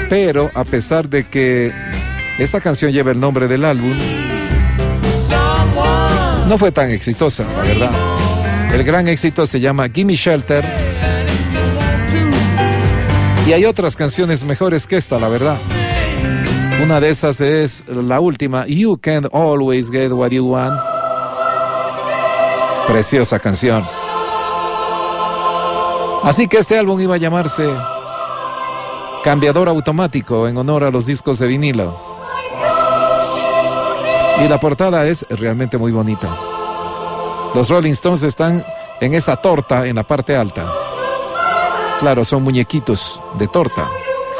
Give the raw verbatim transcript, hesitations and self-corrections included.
pero a pesar de que esta canción lleva el nombre del álbum, no fue tan exitosa, la verdad. El gran éxito se llama Gimme Shelter. Y hay otras canciones mejores que esta, la verdad. Una de esas es la última, You Can't Always Get What You Want. Preciosa canción. Así que este álbum iba a llamarse Cambiador Automático, en honor a los discos de vinilo. Y la portada es realmente muy bonita. Los Rolling Stones están en esa torta en la parte alta. Claro, son muñequitos de torta.